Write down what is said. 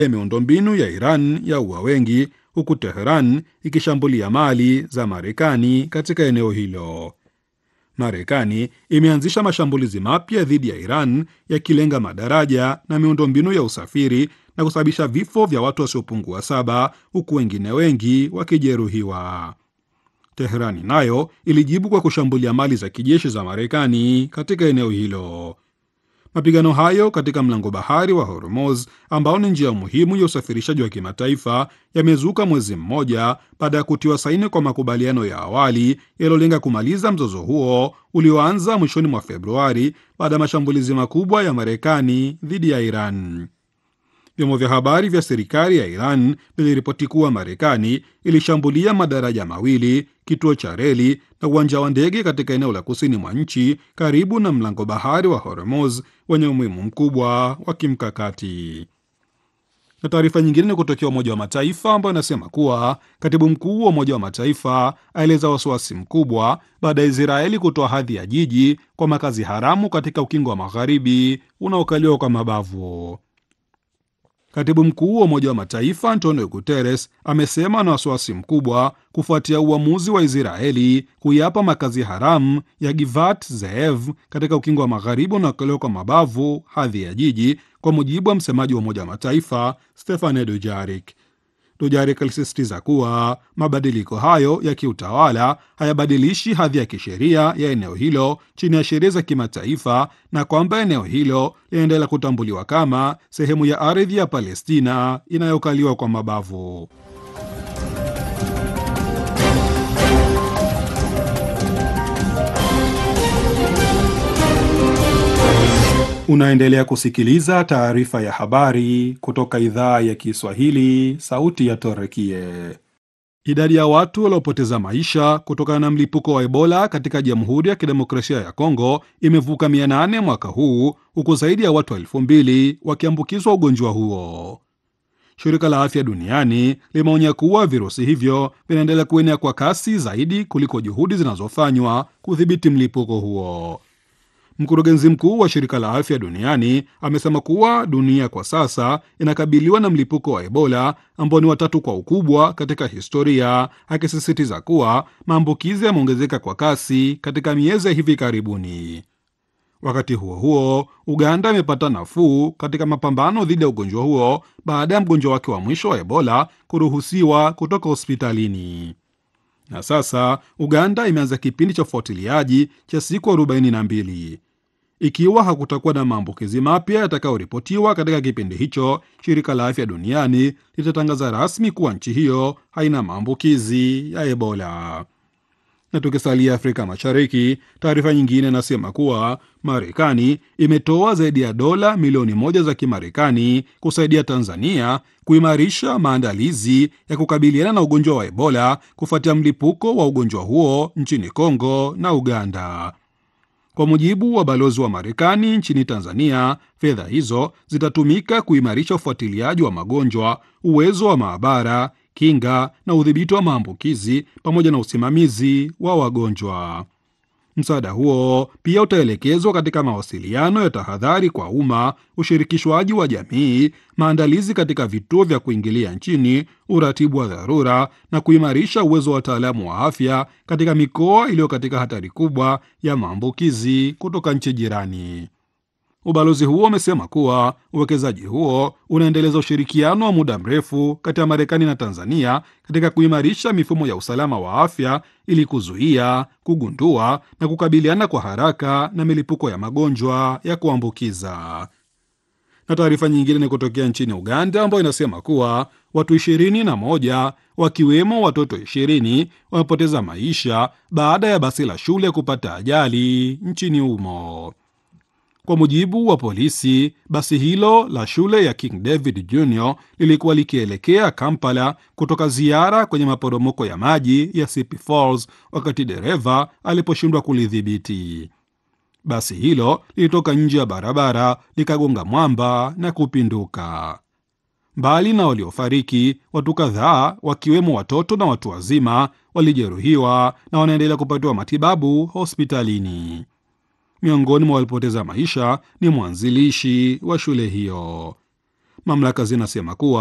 ya miundombinu ya Iran ya ua wengi, huku Teheran ikishambulia mali za Marekani katika eneo hilo. Marekani imeanzisha mashambulizi mapya dhidi ya Iran yakilenga madaraja na miundombinu ya usafiri na kusababisha vifo vya watu wasiopungua 7 huku wengine wengi wakijeruhiwa. Teherani nayo ilijibu kwa kushambulia mali za kijeshi za Marekani katika eneo hilo. Mapigano hayo katika mlango bahari wa Hormuz, ambao ni njia muhimu ya usafirishaji wa kimataifa, yamezuka mwezi mmoja baada ya kutiwa saini kwa makubaliano ya awali yaliyolenga kumaliza mzozo huo ulioanza mwishoni mwa Februari baada ya mashambulizi makubwa ya Marekani dhidi ya Iran. Vyombo vya habari vya serikali ya Iran viliripoti kuwa Marekani ilishambulia madaraja mawili, kituo cha reli na uwanja wa ndege katika eneo la kusini mwa nchi karibu na mlango bahari wa Hormuz wenye umuhimu mkubwa wa kimkakati. Na taarifa nyingine ni kutokea Umoja wa Mataifa ambayo inasema kuwa katibu mkuu wa Umoja wa Mataifa aeleza wasiwasi mkubwa baada ya Israeli kutoa hadhi ya jiji kwa makazi haramu katika ukingo wa magharibi unaokaliwa kwa mabavu. Katibu mkuu wa Umoja wa Mataifa Antonio Guterres amesema ana wasiwasi mkubwa kufuatia uamuzi wa Israeli kuyapa makazi haramu ya Givat Zeev katika ukingo wa magharibi unaokaliwa kwa mabavu hadhi ya jiji, kwa mujibu wa msemaji wa Umoja wa Mataifa Stephane Dujarric. Dujarric alisisitiza kuwa mabadiliko hayo ya kiutawala hayabadilishi hadhi ya kisheria ya eneo hilo chini ya sheria za kimataifa na kwamba eneo hilo linaendelea kutambuliwa kama sehemu ya ardhi ya Palestina inayokaliwa kwa mabavu. Unaendelea kusikiliza taarifa ya habari kutoka idhaa ya Kiswahili, Sauti ya Torekie. Idadi ya watu waliopoteza maisha kutokana na mlipuko wa Ebola katika Jamhuri ya Kidemokrasia ya Kongo imevuka 800 mwaka huu, huku zaidi ya watu 2000 wakiambukizwa ugonjwa huo. Shirika la Afya Duniani limeonya kuwa virusi hivyo vinaendelea kuenea kwa kasi zaidi kuliko juhudi zinazofanywa kudhibiti mlipuko huo. Mkurugenzi mkuu wa Shirika la Afya Duniani amesema kuwa dunia kwa sasa inakabiliwa na mlipuko wa Ebola ambao ni watatu kwa ukubwa katika historia, akisisitiza kuwa maambukizi yameongezeka kwa kasi katika miezi ya hivi karibuni. Wakati huo huo, Uganda imepata nafuu katika mapambano dhidi ya ugonjwa huo baada ya mgonjwa wake wa mwisho wa Ebola kuruhusiwa kutoka hospitalini. Na sasa Uganda imeanza kipindi cha ufuatiliaji cha siku 42. Ikiwa hakutakuwa na maambukizi mapya yatakayoripotiwa katika kipindi hicho, Shirika la Afya Duniani litatangaza rasmi kuwa nchi hiyo haina maambukizi ya Ebola. Na tukisalia Afrika Mashariki, taarifa nyingine inasema kuwa Marekani imetoa zaidi ya dola milioni 1 za Kimarekani kusaidia Tanzania kuimarisha maandalizi ya kukabiliana na ugonjwa wa Ebola kufuatia mlipuko wa ugonjwa huo nchini Kongo na Uganda. Kwa mujibu wa balozi wa Marekani nchini Tanzania, fedha hizo zitatumika kuimarisha ufuatiliaji wa magonjwa, uwezo wa maabara, kinga na udhibiti wa maambukizi pamoja na usimamizi wa wagonjwa. Msaada huo pia utaelekezwa katika mawasiliano ya tahadhari kwa umma, ushirikishwaji wa jamii, maandalizi katika vituo vya kuingilia nchini, uratibu wa dharura na kuimarisha uwezo wa wataalamu wa afya katika mikoa iliyo katika hatari kubwa ya maambukizi kutoka nchi jirani. Ubalozi huo umesema kuwa uwekezaji huo unaendeleza ushirikiano wa muda mrefu kati ya Marekani na Tanzania katika kuimarisha mifumo ya usalama wa afya ili kuzuia, kugundua na kukabiliana kwa haraka na milipuko ya magonjwa ya kuambukiza. Na taarifa nyingine ni kutokea nchini Uganda ambayo inasema kuwa watu 21 wakiwemo watoto 20 wamepoteza maisha baada ya basi la shule kupata ajali nchini humo. Kwa mujibu wa polisi, basi hilo la shule ya King David Junior lilikuwa likielekea Kampala kutoka ziara kwenye maporomoko ya maji ya Sipi Falls wakati dereva aliposhindwa kulidhibiti. Basi hilo lilitoka nje ya barabara likagonga mwamba na kupinduka. Mbali na waliofariki, watu kadhaa wakiwemo watoto na watu wazima walijeruhiwa na wanaendelea kupatiwa matibabu hospitalini. Miongoni mwa walipoteza maisha ni mwanzilishi wa shule hiyo. Mamlaka zinasema kuwa